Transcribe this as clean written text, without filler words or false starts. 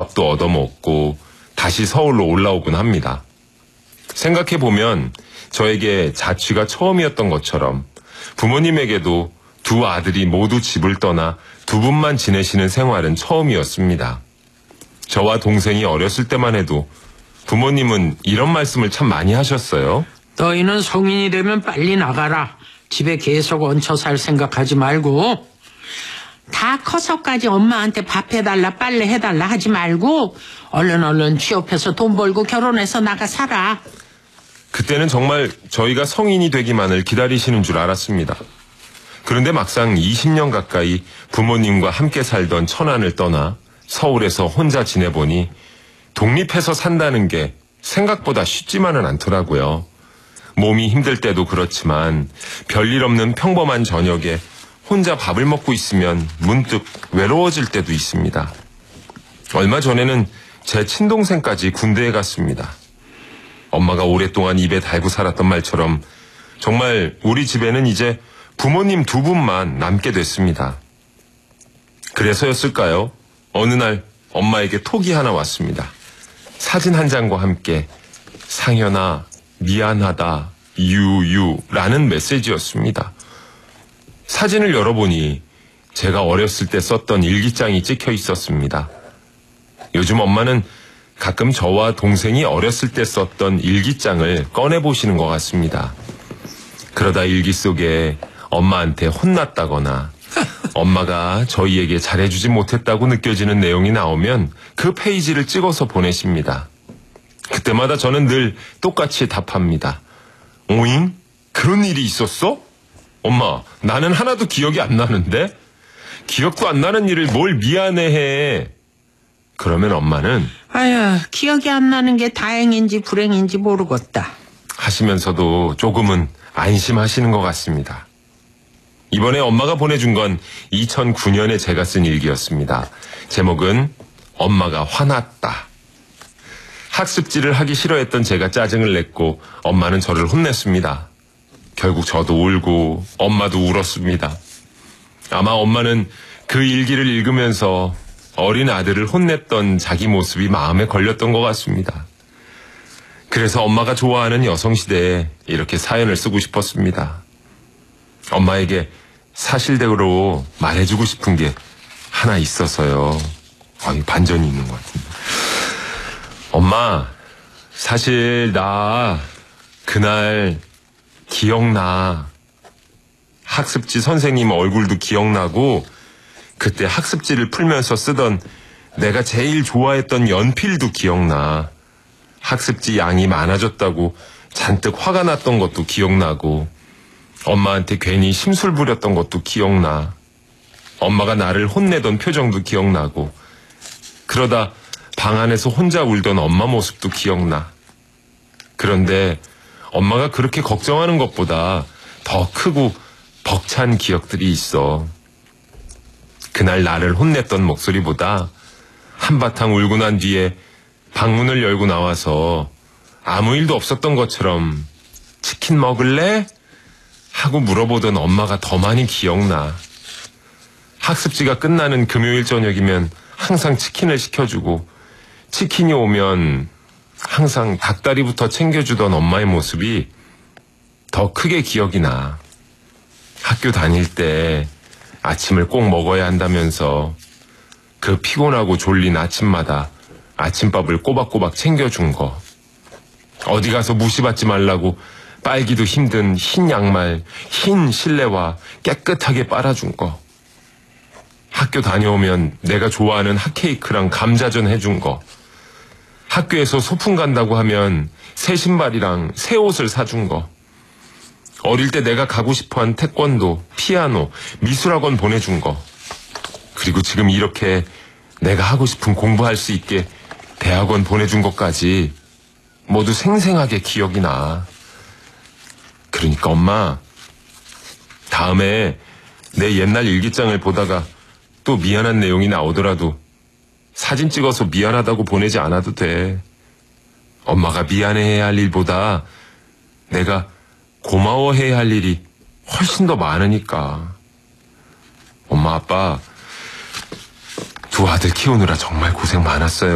밥도 얻어먹고 다시 서울로 올라오곤 합니다. 생각해보면 저에게 자취가 처음이었던 것처럼 부모님에게도 두 아들이 모두 집을 떠나 두 분만 지내시는 생활은 처음이었습니다. 저와 동생이 어렸을 때만 해도 부모님은 이런 말씀을 참 많이 하셨어요. 너희는 성인이 되면 빨리 나가라. 집에 계속 얹혀 살 생각하지 말고. 다 커서까지 엄마한테 밥 해달라 빨래 해달라 하지 말고 얼른 취업해서 돈 벌고 결혼해서 나가 살아. 그때는 정말 저희가 성인이 되기만을 기다리시는 줄 알았습니다. 그런데 막상 20년 가까이 부모님과 함께 살던 천안을 떠나 서울에서 혼자 지내보니 독립해서 산다는 게 생각보다 쉽지만은 않더라고요. 몸이 힘들 때도 그렇지만 별일 없는 평범한 저녁에 혼자 밥을 먹고 있으면 문득 외로워질 때도 있습니다. 얼마 전에는 제 친동생까지 군대에 갔습니다. 엄마가 오랫동안 입에 달고 살았던 말처럼 정말 우리 집에는 이제 부모님 두 분만 남게 됐습니다. 그래서였을까요? 어느 날 엄마에게 톡이 하나 왔습니다. 사진 한 장과 함께 상현아 미안하다 유유라는 메시지였습니다. 사진을 열어보니 제가 어렸을 때 썼던 일기장이 찍혀 있었습니다. 요즘 엄마는 가끔 저와 동생이 어렸을 때 썼던 일기장을 꺼내보시는 것 같습니다. 그러다 일기 속에 엄마한테 혼났다거나 엄마가 저희에게 잘해주지 못했다고 느껴지는 내용이 나오면 그 페이지를 찍어서 보내십니다. 그때마다 저는 늘 똑같이 답합니다. 오잉? 그런 일이 있었어? 엄마, 나는 하나도 기억이 안 나는데? 기억도 안 나는 일을 뭘 미안해해. 그러면 엄마는 아휴, 기억이 안 나는 게 다행인지 불행인지 모르겠다 하시면서도 조금은 안심하시는 것 같습니다. 이번에 엄마가 보내준 건 2009년에 제가 쓴 일기였습니다. 제목은 엄마가 화났다. 학습지를 하기 싫어했던 제가 짜증을 냈고 엄마는 저를 혼냈습니다. 결국 저도 울고 엄마도 울었습니다. 아마 엄마는 그 일기를 읽으면서 어린 아들을 혼냈던 자기 모습이 마음에 걸렸던 것 같습니다. 그래서 엄마가 좋아하는 여성시대에 이렇게 사연을 쓰고 싶었습니다. 엄마에게 사실대로 말해주고 싶은 게 하나 있어서요. 반전이 있는 것 같은데. 엄마, 사실 나 그날 기억나. 학습지 선생님 얼굴도 기억나고 그때 학습지를 풀면서 쓰던 내가 제일 좋아했던 연필도 기억나. 학습지 양이 많아졌다고 잔뜩 화가 났던 것도 기억나고 엄마한테 괜히 심술 부렸던 것도 기억나. 엄마가 나를 혼내던 표정도 기억나고 그러다 방 안에서 혼자 울던 엄마 모습도 기억나. 그런데 엄마가 그렇게 걱정하는 것보다 더 크고 벅찬 기억들이 있어. 그날 나를 혼냈던 목소리보다 한바탕 울고 난 뒤에 방문을 열고 나와서 아무 일도 없었던 것처럼 치킨 먹을래? 하고 물어보던 엄마가 더 많이 기억나. 학습지가 끝나는 금요일 저녁이면 항상 치킨을 시켜주고 치킨이 오면 항상 닭다리부터 챙겨주던 엄마의 모습이 더 크게 기억이 나. 학교 다닐 때 아침을 꼭 먹어야 한다면서 그 피곤하고 졸린 아침마다 아침밥을 꼬박꼬박 챙겨준 거. 어디 가서 무시받지 말라고 빨기도 힘든 흰 양말, 흰 실내화 깨끗하게 빨아준 거. 학교 다녀오면 내가 좋아하는 핫케이크랑 감자전 해준 거. 학교에서 소풍 간다고 하면 새 신발이랑 새 옷을 사준 거. 어릴 때 내가 가고 싶어한 태권도, 피아노, 미술학원 보내준 거. 그리고 지금 이렇게 내가 하고 싶은 공부할 수 있게 대학원 보내준 것까지 모두 생생하게 기억이 나. 그러니까 엄마, 다음에 내 옛날 일기장을 보다가 또 미안한 내용이 나오더라도 사진 찍어서 미안하다고 보내지 않아도 돼. 엄마가 미안해해야 할 일보다 내가 고마워해야 할 일이 훨씬 더 많으니까. 엄마, 아빠 두 아들 키우느라 정말 고생 많았어요.